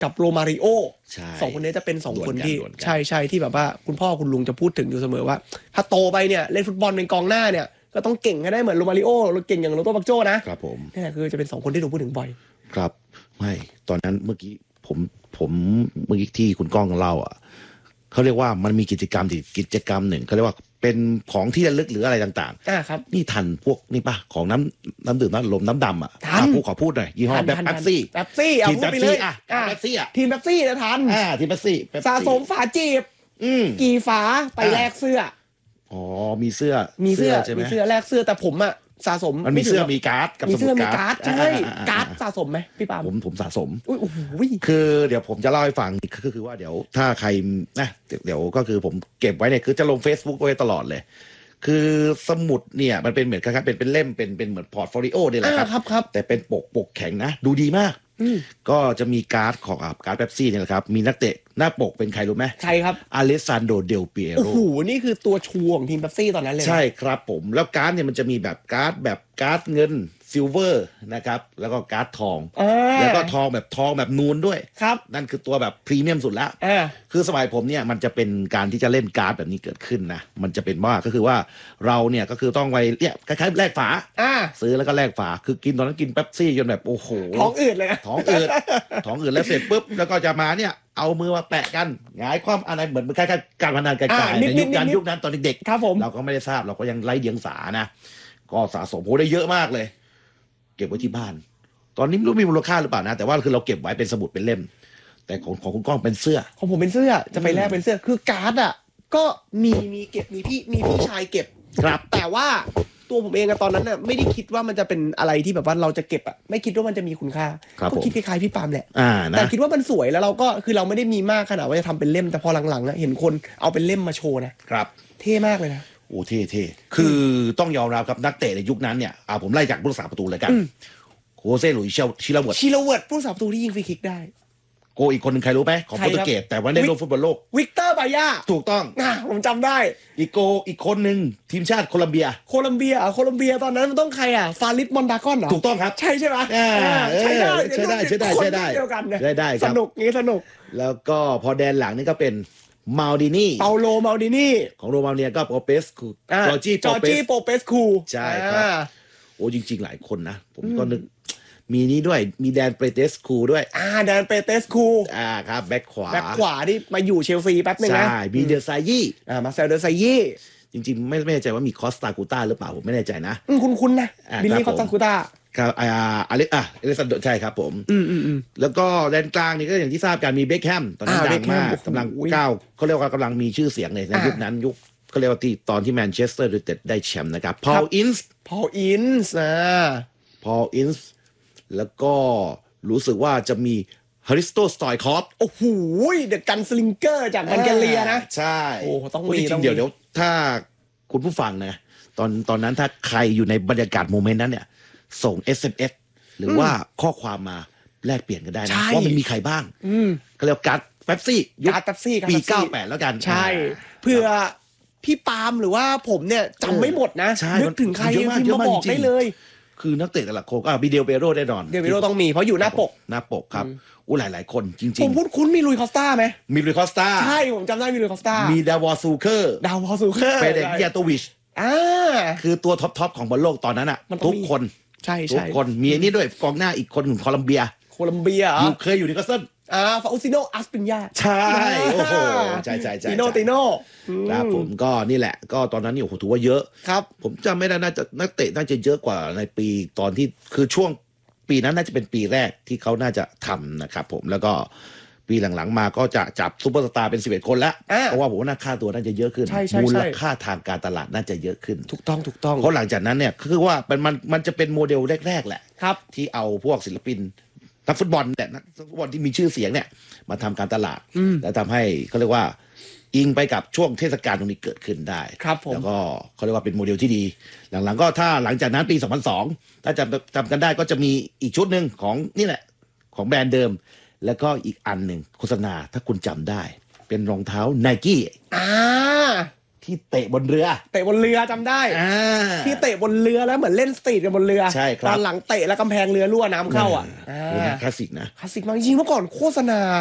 กับโรมาริโอสองคนนี้จะเป็น2คนที่ใช่ที่แบบว่าคุณพ่อคุณลุงจะพูดถึงอยู่เสมอว่าถ้าโตไปเนี่ยเล่นฟุตบอลเป็นกองหน้าเนี่ยก็ต้องเก่งให้ได้เหมือนโรมาริโอเก่งอย่างโรโตบักโจ้นะครับผมนี่แหละคือจะเป็น2คนที่ถูกพูดถึงบ่อยครับไม่ตอนนั้นเมื่อกี้ผมเมื่อกี้ที่คุณก้องเล่าเขาเรียกว่ามันมีกิจกรรมหนึ่งเขาเรียกว่าเป็นของที่ระลึกหรืออะไรต่างๆครับนี่ทันพวกนี่ปะของน้ำดื่มน้ำลมน้ำดำขอพูดหน่อยยี่ห้อแบบแป๊บซี่ทีมแป๊บซี่แป๊บซี่ทีมแป๊บซี่นะทันทีมแป๊บซี่สะสมฝาจีบกี่ฝาไปแลกเสื้อมีเสื้อใช่ไหมมีเสื้อแลกเสื้อแต่ผมสะสมมันมีเสื้อมีการ์ดกับสมุดการ์ดใช่การ์ดสะสมไหมพี่ปาล์มผมสะสมอุ้ยคือเดี๋ยวผมจะเล่าให้ฟังคือว่าเดี๋ยวถ้าใครนะเดี๋ยวก็คือผมเก็บไว้เนี่ยคือจะลง Facebook ไว้ตลอดเลยคือสมุดเนี่ยมันเป็นเหมือนครับเป็นเล่มเป็นเหมือนพอร์ตโฟลิโอนี่แหละครับแต่เป็นปกแข็งนะดูดีมากก็จะมีการ์ดของการ์ดเป๊ปซี่เนี่ยแหละครับมีนักเตะหน้าปกเป็นใครรู้ไหมใครครับอเลสซานโดเดลเปียโรโอ้โหนี่คือตัวชูของทีมเป๊ปซี่ตอนนั้นเลยใช่ครับผมแล้วการ์ดเนี่ยมันจะมีแบบการ์ดเงินซิลเวอร์นะครับแล้วก็การ์ดทองแล้วก็ทองแบบนูนด้วยครับนั่นคือตัวแบบพรีเมียมสุดแล้วคือสมัยผมเนี่ยมันจะเป็นการที่จะเล่นการ์ดแบบนี้เกิดขึ้นนะมันจะเป็นว่าก็คือว่าเราเนี่ยก็คือต้องไปเนี่ยคล้ายๆแลกฝาซื้อแล้วก็แลกฝาคือกินตอนนั้นกินเป๊ปซี่จนแบบโอ้โหท้องอืดเลยท้องอืดแล้วเสร็จปุ๊บแล้วก็จะมาเนี่ยเอามือมาแปะกันหงายความอะไรเหมือนคล้ายๆการพนันไกลๆในยุคนั้นตอนเด็กๆครับผมเราก็ไม่ได้ทราบเราก็ยังไร้เดียงสานะก็สะสมโหได้เยอะมากเลยเก็บไว้ที่บ้านตอนนี้ไม่รู้มีมูลค่าหรือเปล่านะแต่ว่าคือเราเก็บไว้เป็นสมุดเป็นเล่มแต่ของคุณก้องเป็นเสื้อของผมเป็นเสื้อจะไปแลกเป็นเสื้อคือการ์ดก็มีเก็บมีพี่ชายเก็บครับแต่ว่าตัวผมเองตอนนั้นไม่ได้คิดว่ามันจะเป็นอะไรที่แบบว่าเราจะเก็บไม่คิดว่ามันจะมีคุณค่าก็คิดคล้ายๆพี่ปาล์มแหละแต่คิดว่ามันสวยแล้วเราก็คือเราไม่ได้มีมากขนาดว่าจะทำเป็นเล่มแต่พอหลังๆเห็นคนเอาเป็นเล่มมาโชว์นะครับเท่มากเลยนะโอ้เท่คือต้องยอมรับครับนักเตะในยุคนั้นเนี่ยผมไล่จากผู้รักษาประตูเลยกันโคเซ่หลุยชิลาเวิร์ดผู้รักษาประตูที่ยิงฟรีคิกได้โกอีกคนหนึ่งใครรู้ไหมของโปรตุเกสแต่ว่าได้ลงฟุตบอลโลกวิกเตอร์บายาถูกต้องผมจำได้อีกคนหนึ่งทีมชาติโคลัมเบียตอนนั้นมันต้องใครฟาริสมอนดากอนเหรอถูกต้องครับใช่ไหมใช่ได้เดียวกันได้สนุกแล้วก็พอแดนหลังนี่ก็เป็นมาลดินี่เปาโลมาลดินี่ของโรมาเนียก็โปเปสคูจอร์จี้โปเปสคูใช่ครับโอ้จริงๆหลายคนนะผมก็นึกมีนี้ด้วยมีแดนเปเตสคูด้วยแดนเปเตสคูครับแบ็คขวาที่มาอยู่เชลซีแป๊บนึงนะใช่มีเดอร์ไซยี่มาเซลเดอร์ไซยี่จริงๆไม่แน่ใจว่ามีคอสตากูต้าหรือเปล่าผมไม่แน่ใจนะคุณนะบิลลี่คอสตากูต้าครับอเล็กซานโดใช่ครับผมแล้วก็แดนกลางนี่ก็อย่างที่ทราบกันมีเบคแฮมตอนนั้นดังมากกำลังก้าวเขาเรียกว่ากำลังมีชื่อเสียงในยุคนั้นยุคเขาเรียกว่าที่ตอนที่แมนเชสเตอร์ยูไนเต็ดได้แชมป์นะครับพอลอินส์แล้วก็รู้สึกว่าจะมีฮาริสโตสไตคอฟโอ้โหเดอะกันสลิงเกอร์จากบัลแกเรียนะใช่โอ้ต้องมีจริงๆเดี๋ยวถ้าคุณผู้ฟังนะตอนนั้นถ้าใครอยู่ในบรรยากาศโมเมนต์นั้นเนี่ยส่ง SMS หรือว่าข้อความมาแลกเปลี่ยนกันได้นะว่ามันมีใครบ้างก็เรียกการ์ดเป๊ปซี่ปี98แล้วกันใช่เพื่อพี่ปาล์มหรือว่าผมเนี่ยจำไม่หมดนะนึกถึงใครที่มาบอกได้เลยคือนักเตะแต่ละคนมีเดลเปโรแน่นอนเดลเปโรต้องมีเพราะอยู่หน้าปกครับหลายคนจริงๆผมคุ้นมีลุยคอสตาไหมมีลุยคอสตาใช่ผมจำได้มีลุยคอสตามีดาวอซูเคอร์เฟเดริยาโตวิชคือตัวท็อปของบอลโลกตอนนั้นทุกคนใช่ทุกคนมีอันนี้ด้วยกองหน้าอีกคนของโคลัมเบียเคยอยู่นิวคาสเซิลฟาอุซิโนอัสปิญญาใช่โอ้โหใช่ติโนครับผมก็นี่แหละก็ตอนนั้นนี่โอ้โหถือว่าเยอะครับผมจำไม่ได้น่าจะนักเตะน่าจะเยอะกว่าในปีตอนที่คือช่วงปีนั้นน่าจะเป็นปีแรกที่เขาน่าจะทำนะครับผมแล้วก็ปีหลังๆมาก็จะจับซูเปอร์สตาร์เป็น11คนแล้วเพราะว่าผมว่าค่าตัวน่าจะเยอะขึ้นมูลค่าทางการตลาดน่าจะเยอะขึ้นถูกต้องเพราะหลังจากนั้นเนี่ยคือว่ามันจะเป็นโมเดลแรกๆแหละครับที่เอาพวกศิลปินนักฟุตบอลเนี่ยนักฟุตบอลที่มีชื่อเสียงเนี่ยมาทำการตลาดและทำให้เขาเรียกว่าอิงไปกับช่วงเทศกาลตรงนี้เกิดขึ้นได้ครับผมแล้วก็เขาเรียกว่าเป็นโมเดลที่ดีหลังๆก็ถ้าหลังจากนั้นปี2002ถ้าจำกันได้ก็จะมีอีกชุดหนึ่งของนี่แหละของแบรนด์เดิมแล้วก็อีกอันหนึ่งโฆษณาถ้าคุณจำได้เป็นรองเท้า Nike ที่เตะบนเรือจำได้ที่เตะบนเรือแล้วเหมือนเล่นสตรีทกันบนเรือใช่ครับตอนหลังเตะแล้วกำแพงเรือรั่วน้ำเข้าคลาสสิกนะคลาสสิกมากจริงเมื่อก่อนโฆษณา